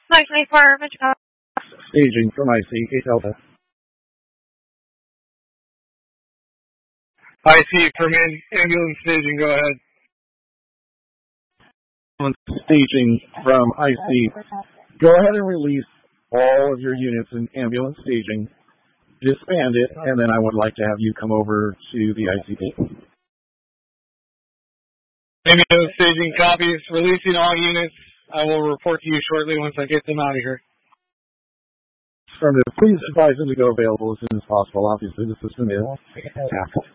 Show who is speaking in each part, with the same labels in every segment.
Speaker 1: Likely for Mitchell.
Speaker 2: Staging from IC 8 Delta.
Speaker 3: IC from ambulance staging, go ahead.
Speaker 2: Staging from IC. Go ahead and release all of your units in ambulance staging. Disband it, and then I would like to have you come over to the ICP.
Speaker 3: Ambulance staging copies, releasing all units. I will report to you shortly once I get them out of here.
Speaker 2: Please advise them to go available as soon as possible. Obviously, the system is attacked.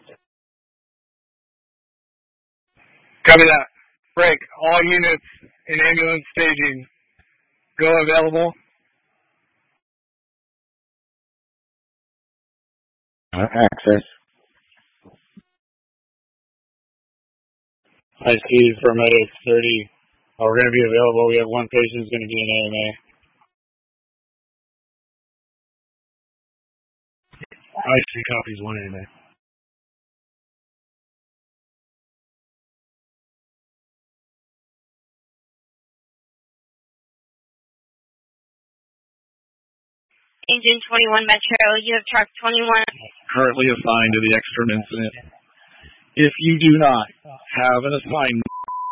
Speaker 3: Copy that. Break. All units in ambulance staging. Go available.
Speaker 2: Access.
Speaker 4: IC for medics 30. We're going to be available. We have one patient who's going to be in AMA. IC copies 1 AMA.
Speaker 1: Agent 21 Metro, you have truck 21.
Speaker 2: Currently assigned to the extra incident. If you do not have an assignment.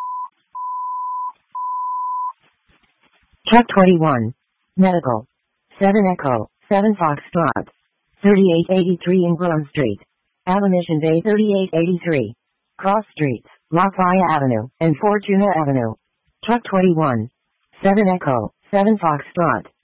Speaker 5: Truck 21. Medical. 7 Echo. 7 Foxtrot. 3883 in Grove Street. Admission Bay 3883. Cross Streets, Lafayette Avenue, and Fortuna Avenue. Truck 21. 7 Echo. 7 Foxtrot.